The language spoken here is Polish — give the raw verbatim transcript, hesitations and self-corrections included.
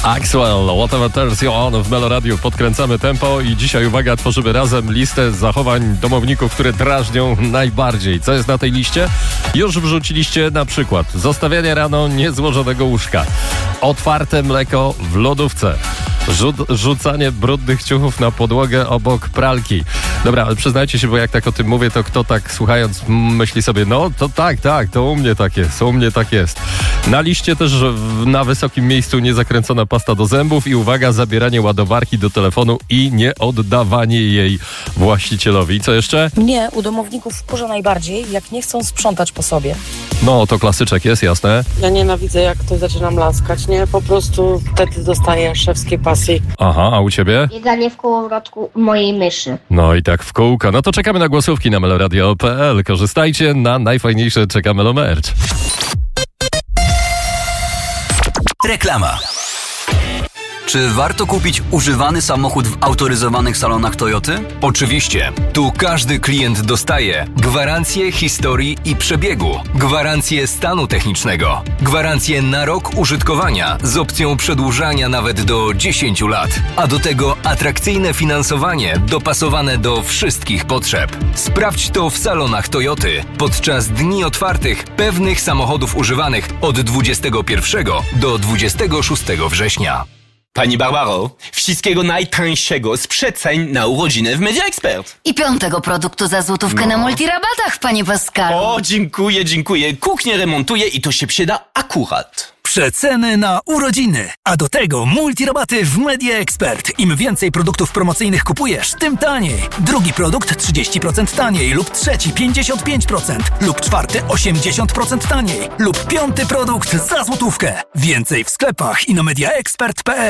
Axwell, Whatever Turns You On w Meloradiu. Podkręcamy tempo i dzisiaj, uwaga, tworzymy razem listę zachowań domowników, które drażnią najbardziej. Co jest na tej liście? Już wrzuciliście na przykład zostawianie rano niezłożonego łóżka, otwarte mleko w lodówce, Rzut, rzucanie brudnych ciuchów na podłogę obok pralki. Dobra, ale przyznajcie się, bo jak tak o tym mówię, to kto tak słuchając myśli sobie, no to tak, tak, to u mnie tak jest, u mnie tak jest. Na liście też na wysokim miejscu niezakręcona pasta do zębów i uwaga, zabieranie ładowarki do telefonu i nie oddawanie jej właścicielowi. Co jeszcze? Mnie u domowników wkurza najbardziej, jak nie chcą sprzątać po sobie. No, to klasyczek jest, jasne. Ja nienawidzę, jak to zaczynam laskać, nie? Po prostu wtedy dostaję szewskie pasy. Aha, a u ciebie? Bieganie w kołowrotku mojej myszy. No i tak w kółko. No to czekamy na głosówki na meloradio kropka p l. Korzystajcie, na najfajniejsze czeka Melo Merch. Reklama. Czy warto kupić używany samochód w autoryzowanych salonach Toyoty? Oczywiście. Tu każdy klient dostaje gwarancję historii i przebiegu, gwarancję stanu technicznego, gwarancję na rok użytkowania z opcją przedłużania nawet do dziesięciu lat, a do tego atrakcyjne finansowanie dopasowane do wszystkich potrzeb. Sprawdź to w salonach Toyoty podczas dni otwartych pewnych samochodów używanych od dwudziestego pierwszego do dwudziestego szóstego września. Pani Barbaro, wszystkiego najtańszego z przeceń na urodziny w Media Expert. I piątego produktu za złotówkę no. na multirabatach, panie Pascalu. O, dziękuję, dziękuję. Kuchnię remontuję i to się przyda akurat. Przeceny na urodziny, a do tego multirabaty w Media Expert. Im więcej produktów promocyjnych kupujesz, tym taniej. Drugi produkt trzydzieści procent taniej lub trzeci pięćdziesiąt pięć procent lub czwarty osiemdziesiąt procent taniej lub piąty produkt za złotówkę. Więcej w sklepach i na mediaexpert kropka p l.